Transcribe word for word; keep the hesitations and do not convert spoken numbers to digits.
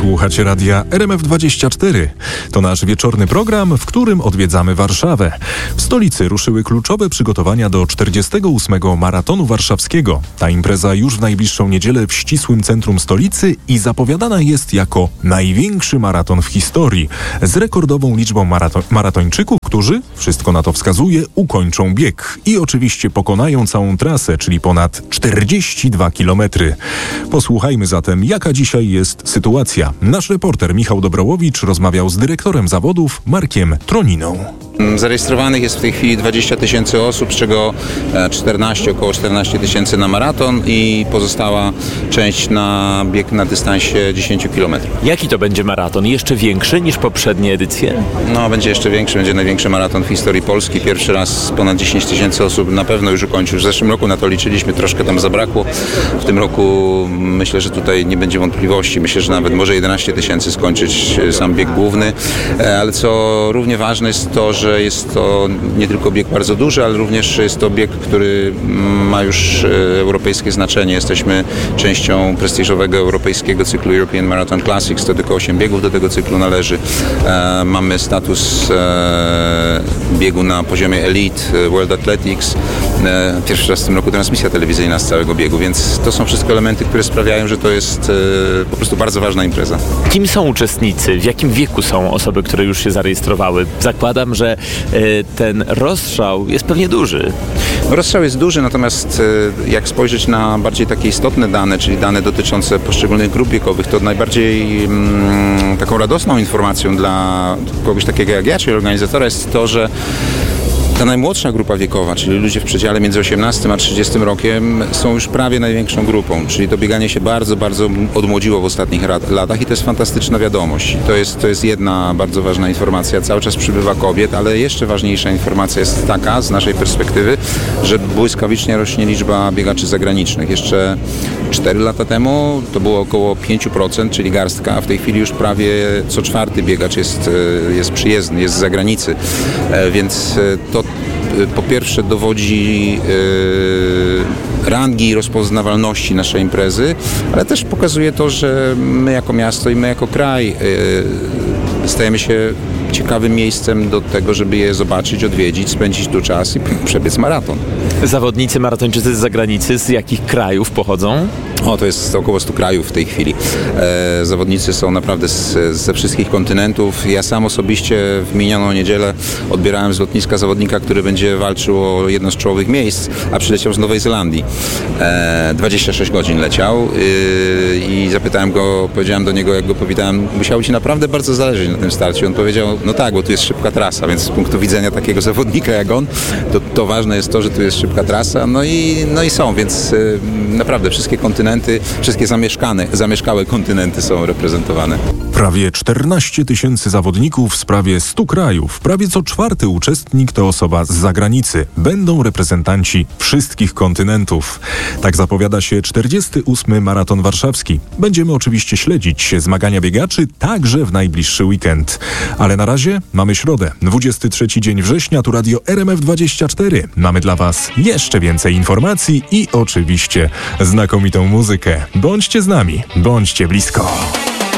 Słuchacie radia R M F dwadzieścia cztery. To nasz wieczorny program, w którym odwiedzamy Warszawę. W stolicy ruszyły kluczowe przygotowania do czterdziestego ósmego Maratonu Warszawskiego. Ta impreza już w najbliższą niedzielę w ścisłym centrum stolicy i zapowiadana jest jako największy maraton w historii, z rekordową liczbą marato- maratończyków, którzy, wszystko na to wskazuje, ukończą bieg i oczywiście pokonają całą trasę, czyli ponad czterdzieści dwa kilometry. Posłuchajmy zatem, jaka dzisiaj jest sytuacja. Nasz reporter Michał Dobrołowicz rozmawiał z dyrektorem zawodów Markiem Troniną. Zarejestrowanych jest w tej chwili dwadzieścia tysięcy osób, z czego czternaście, około czternaście tysięcy na maraton i pozostała część na bieg na dystansie dziesięć kilometrów. Jaki to będzie maraton? Jeszcze większy niż poprzednie edycje? No, będzie jeszcze większy, będzie największy maraton w historii Polski. Pierwszy raz ponad dziesięć tysięcy osób na pewno już ukończył. W zeszłym roku na to liczyliśmy, troszkę tam zabrakło. W tym roku myślę, że tutaj nie będzie wątpliwości. Myślę, że nawet może jedenaście tysięcy skończyć sam bieg główny. Ale co równie ważne jest to, że jest to nie tylko bieg bardzo duży, ale również jest to bieg, który ma już europejskie znaczenie. Jesteśmy częścią prestiżowego europejskiego cyklu European Marathon Classics. To tylko osiem biegów do tego cyklu należy. E, mamy status e, biegu na poziomie Elite World Athletics. E, pierwszy raz w tym roku transmisja telewizyjna z całego biegu, więc to są wszystko elementy, które sprawiają, że to jest e, po prostu bardzo ważna impreza. Kim są uczestnicy? W jakim wieku są osoby, które już się zarejestrowały? Zakładam, że ten rozstrzał jest pewnie duży. Rozstrzał jest duży, natomiast jak spojrzeć na bardziej takie istotne dane, czyli dane dotyczące poszczególnych grup wiekowych, to najbardziej mm, taką radosną informacją dla kogoś takiego jak ja, czyli organizatora, jest to, że ta najmłodsza grupa wiekowa, czyli ludzie w przedziale między osiemnastym a trzydziestym rokiem, są już prawie największą grupą, czyli to bieganie się bardzo, bardzo odmłodziło w ostatnich latach i to jest fantastyczna wiadomość. To jest, to jest jedna bardzo ważna informacja. Cały czas przybywa kobiet, ale jeszcze ważniejsza informacja jest taka z naszej perspektywy, że błyskawicznie rośnie liczba biegaczy zagranicznych. Jeszcze cztery lata temu to było około pięć procent, czyli garstka, a w tej chwili już prawie co czwarty biegacz jest, jest przyjezdny, jest z zagranicy, więc to po pierwsze dowodzi yy, rangi i rozpoznawalności naszej imprezy, ale też pokazuje to, że my jako miasto i my jako kraj yy, stajemy się ciekawym miejscem do tego, żeby je zobaczyć, odwiedzić, spędzić tu czas i przebiec maraton. Zawodnicy, maratończycy z zagranicy, z jakich krajów pochodzą? O, to jest około stu krajów w tej chwili. E, zawodnicy są naprawdę z, ze wszystkich kontynentów. Ja sam osobiście w minioną niedzielę odbierałem z lotniska zawodnika, który będzie walczył o jedno z czołowych miejsc, a przyleciał z Nowej Zelandii. E, dwadzieścia sześć godzin leciał e, i zapytałem go, powiedziałem do niego, jak go powitałem, musiało ci naprawdę bardzo zależeć na tym starcie. On powiedział, no tak, bo tu jest szybka trasa, więc z punktu widzenia takiego zawodnika jak on, to, to ważne jest to, że tu jest szybka trasa, no i, no i są, więc e, naprawdę wszystkie kontynenty Wszystkie zamieszkane, zamieszkałe kontynenty są reprezentowane. Prawie czternaście tysięcy zawodników z prawie stu krajów. Prawie co czwarty uczestnik to osoba z zagranicy. Będą reprezentanci wszystkich kontynentów. Tak zapowiada się czterdziesty ósmy Maraton Warszawski. Będziemy oczywiście śledzić zmagania biegaczy także w najbliższy weekend. Ale na razie mamy środę, dwudziesty trzeci dzień września, tu radio R M F dwadzieścia cztery. Mamy dla Was jeszcze więcej informacji i oczywiście znakomitą muzykę. Bądźcie z nami, bądźcie blisko.